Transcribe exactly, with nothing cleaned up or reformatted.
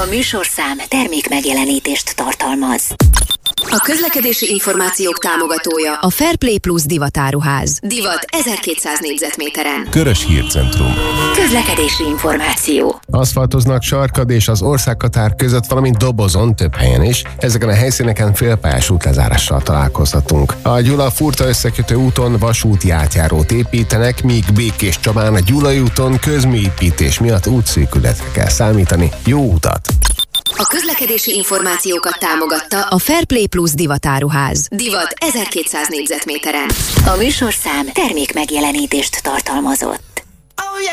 A műsorszám termék megjelenítést tartalmaz. A közlekedési információk támogatója a Fairplay Plus divatáruház. Divat ezerkétszáz négyzetméteren. Körös Hírcentrum. Közlekedési információ. Aszfaltoznak Sarkad és az országhatár között, valamint Dobozon több helyen is. Ezeken a helyszíneken félpályás útlezárással találkozhatunk. A Gyula-Furta összekötő úton vasúti átjárót építenek, míg Békés Csabán a Gyulai úton közműépítés miatt útszűkületre kell számítani. Jó utat! A közlekedési információkat támogatta a Fairplay Plus divatáruház. Divat ezerkétszáz négyzetméteren. A műsorszám termék megjelenítést tartalmazott.